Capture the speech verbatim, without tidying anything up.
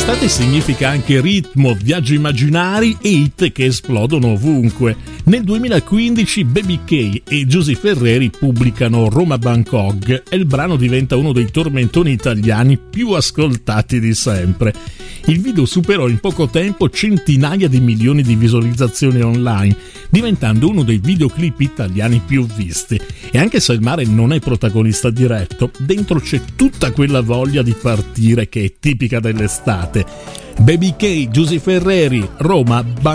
Estate significa anche ritmo, viaggi immaginari e hit che esplodono ovunque. Nel duemilaquindici Baby K e Giusy Ferreri pubblicano Roma Bangkok e il brano diventa uno dei tormentoni italiani più ascoltati di sempre. Il video superò in poco tempo centinaia di milioni di visualizzazioni online, diventando uno dei videoclip italiani più visti. E anche se il mare non è protagonista diretto, dentro c'è tutta quella voglia di partire che è tipica dell'estate. Baby K, Giusy Ferreri, Roma Bangkok.